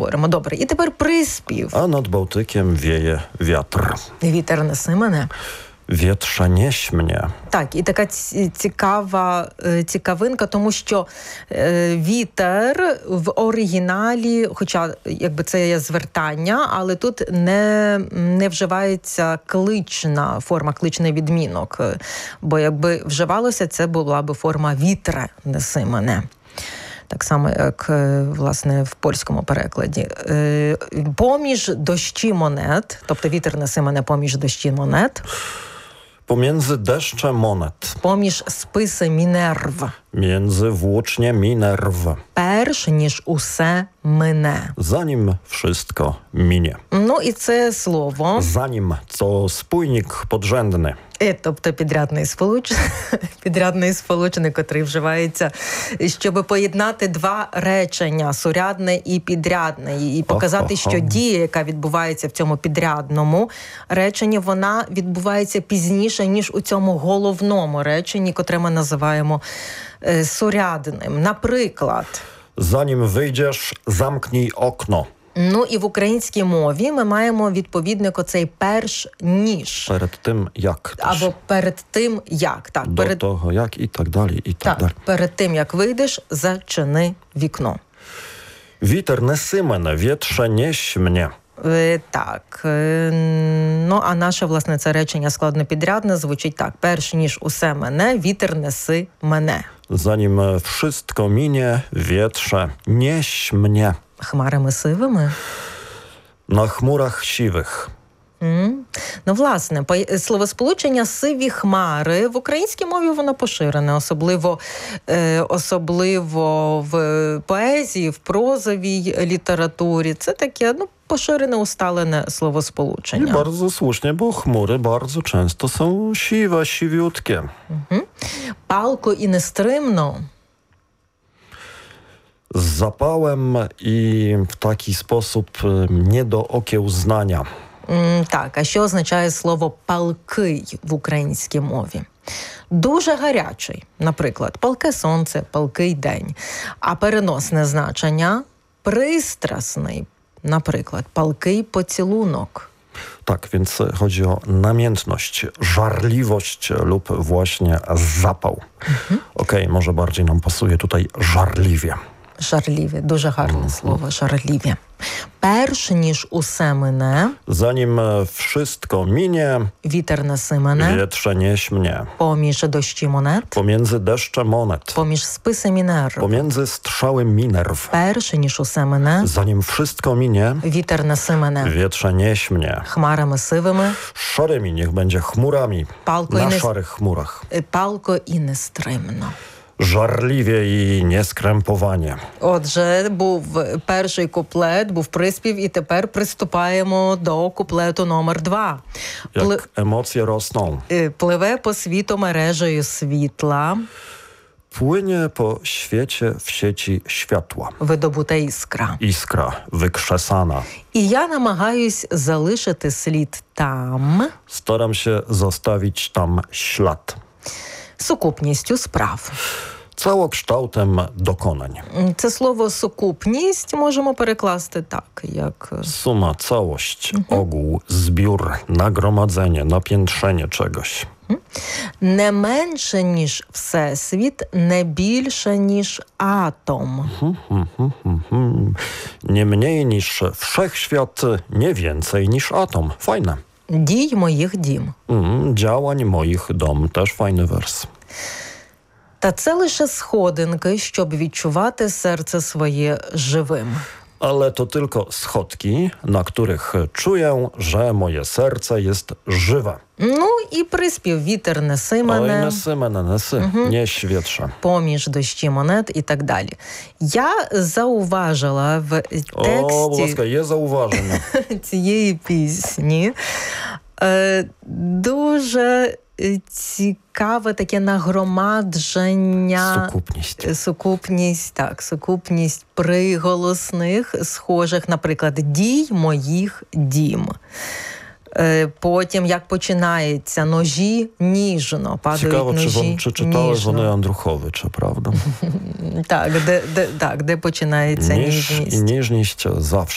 говоримо. Добре, і тепер приспів. A nad Bałtykiem wieje wiatr. Вітер неси мене. Wietrze nieś mnie. Так, і така цікавинка, тому що вітер в оригіналі, хоча якби це є звертання, але тут не вживається клична форма, кличний відмінок. Бо якби вживалося, це була би форма «вітре, неси мене». Так само, як, власне, в польському перекладі. Поміж дощі монет, тобто вітер неси мене поміж дощі монет. Pomiędzy deszcze monet. Поміж списи Мінерв. Między włócznie Minerw. Перш ніж усе мине. Zanim wszystko minie. Ну і це слово. Zanim, co spójnik podrzędny. Тобто підрядний сполучник, котрий вживається, щоб поєднати два речення, сурядне і підрядне, і показати, що дія, яка відбувається в цьому підрядному реченні, вона відбувається пізніше, ніж у цьому головному реченні, котре ми називаємо сурядним. Наприклад, Zanim wyjdziesz, zamknij okno. Ну і в українській мові ми маємо відповідник оцей перш ніж. Перед тим як. Або перед тим як. Так, До того як і так далі, і так далі. Перед тим як вийдеш, зачини вікно. Вітер неси мене, вітрze nieś mnie. Так. Ну, а наше, власне, це речення складнопідрядне звучить так. Перш ніж усе мене, вітер неси мене. Zanim wszystko minie, wietrze nieś mnie. Хмарами сивими? На хмурах сивих. Ну, власне, словосполучення «сиві хмари» в українській мові воно поширене, особливо в поезії, в прозовій літературі. Це таке, поширене, усталене словосполучення. I bardzo słusznie, bo chmury bardzo często są siwe, siwiutkie. Палко і нестримно. Z zapałem i w taki sposób nie do okiełznania. Так, а що означає слово «палкий» в українській мові? Дуже гарячий, наприклад, палке сонце, палкий день. А переносне значення – пристрасний, наприклад, палкий поцілунок. Tak, więc chodzi o namiętność, żarliwość lub właśnie zapał. Okej, może bardziej nam pasuje tutaj żarliwie. Żarliwie, дуже гарне слово, żarliwie. Перш ніж усе мине, Zanim wszystko minie, вітер неси мене, wietrze nieś mnie. поміж дощі монет, Pomiędzy deszcze monet, поміж списи Мінерв. pomiędzy strzały Minerw. Перш ніж усе мине, Zanim wszystko minie, вітер неси мене, wietrze nieś mnie. хмарами сивими, Szarymi niech będzie chmurami, na szarych chmurach. палко і нестримно. Żarliwie i nieskrępowanie. Отже, був перший куплет, був приспів, і тепер приступаємо до куплету номер 2. Jak emocje rosną. Пливе по світу мережею світла. Płynie po świecie w sieci światła. Видобута іскра. Iskra wykrzesana. І я намагаюсь залишити слід там. Staram się zostawić tam ślad. Сукупністю справ. Całokształtem dokonań. Це слово «сукупність» можемо перекласти так, як... Suma, całość, ogół, zbiór, nagromadzenie, napiętrzenie czegoś. Не менше, ніж всесвіт, не більше, ніж атом. Nie mniej niż wszechświat, nie więcej niż atom. Fajne. Дій моїх дім. Działań moich dom. Też fajny wers. Та це лише сходинки, щоб відчувати серце своє живим. Ale to tylko schodki, na których czuję, że moje serce jest żywe. Ну і приспів «Вітер неси мене», Oj, nesy, mene, nesy, nieś wietrze. «Поміж дощі монет» і так далі. Я зауважила в тексті... О, будь ласка, є зауваження. цієї пісні дуже цікаве таке нагромадження. Сукупність приголосних, схожих, наприклад, «дій моїх дім». Потім, як починається, ножі ніжно, падають Цікаво, ножі чи читали ніжно. вони Андруховича, правда? Так, де починається ніжність. Ніжність завжди